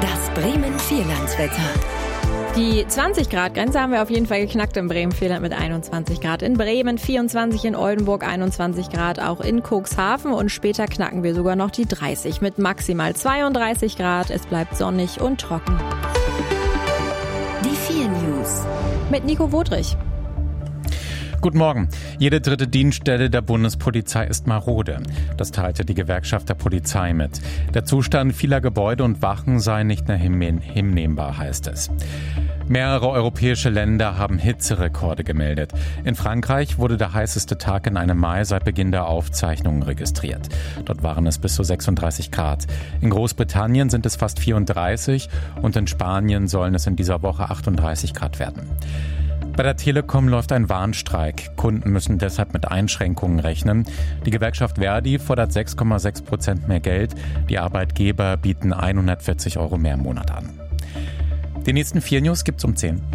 Das Bremen-Vierlandswetter. Die 20-Grad-Grenze haben wir auf jeden Fall geknackt im Bremen-Vierland mit 21 Grad. In Bremen 24, in Oldenburg 21 Grad, auch in Cuxhaven. Und später knacken wir sogar noch die 30 mit maximal 32 Grad. Es bleibt sonnig und trocken. Die 4 News. Mit Nico Wodrich. Guten Morgen. Jede dritte Dienststelle der Bundespolizei ist marode. Das teilte die Gewerkschaft der Polizei mit. Der Zustand vieler Gebäude und Wachen sei nicht mehr hinnehmbar, heißt es. Mehrere europäische Länder haben Hitzerekorde gemeldet. In Frankreich wurde der heißeste Tag in einem Mai seit Beginn der Aufzeichnungen registriert. Dort waren es bis zu 36 Grad. In Großbritannien sind es fast 34 und in Spanien sollen es in dieser Woche 38 Grad werden. Bei der Telekom läuft ein Warnstreik. Kunden müssen deshalb mit Einschränkungen rechnen. Die Gewerkschaft Verdi fordert 6,6% mehr Geld. Die Arbeitgeber bieten 140 € mehr im Monat an. Die nächsten 4 News gibt's um 10.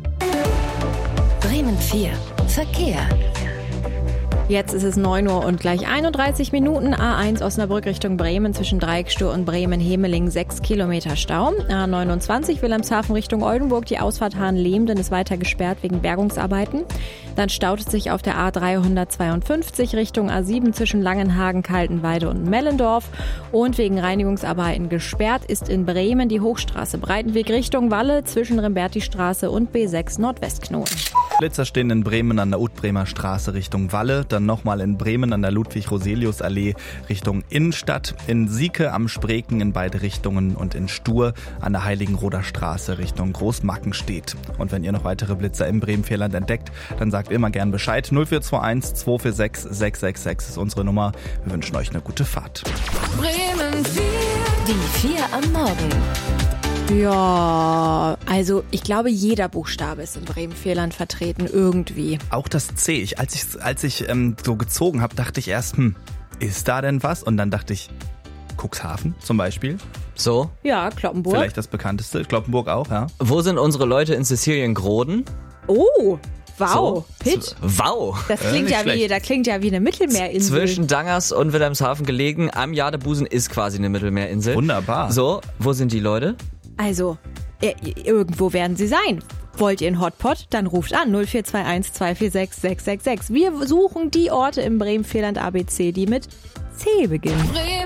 Bremen 4. Verkehr. Jetzt ist es 9 Uhr und gleich 31 Minuten. A1 Osnabrück Richtung Bremen zwischen Dreieckstuhl und Bremen-Hemeling 6 Kilometer Stau. A29 Wilhelmshaven Richtung Oldenburg. Die Ausfahrt Hahn-Lehmden ist weiter gesperrt wegen Bergungsarbeiten. Dann staut es sich auf der A352 Richtung A7 zwischen Langenhagen, Kaltenweide und Mellendorf. Und wegen Reinigungsarbeiten gesperrt ist in Bremen die Hochstraße Breitenweg Richtung Walle zwischen Remberti-Straße und B6 Nordwestknoten. Blitzer stehen in Bremen an der Utbremer Straße Richtung Walle, dann nochmal in Bremen an der Ludwig-Roselius-Allee Richtung Innenstadt, in Sieke am Spreken in beide Richtungen und in Stur an der Heiligenroder Straße Richtung Großmackenstedt. Und wenn ihr noch weitere Blitzer im Bremen-Vierland entdeckt, dann sagt immer gern Bescheid. 0421 246 666 ist unsere Nummer. Wir wünschen euch eine gute Fahrt. Bremen 4. Die 4 am Morgen. Ja, also ich glaube, jeder Buchstabe ist in Bremen-Vierland vertreten, irgendwie. Auch das C. Als ich so gezogen habe, dachte ich erst, ist da denn was? Und dann dachte ich, Cuxhaven zum Beispiel. So. Ja, Cloppenburg. Vielleicht das bekannteste. Cloppenburg auch, ja. Wo sind unsere Leute in Sizilien-Groden? Oh, wow. So. Pitt. Wow. Das klingt ja wie eine Mittelmeerinsel. Zwischen Dangers und Wilhelmshaven gelegen, am Jadebusen ist quasi eine Mittelmeerinsel. Wunderbar. So, wo sind die Leute? Also, irgendwo werden sie sein. Wollt ihr einen Hotpot? Dann ruft an 0421 246 666. Wir suchen die Orte im Bremen-Vierland ABC, die mit C beginnen.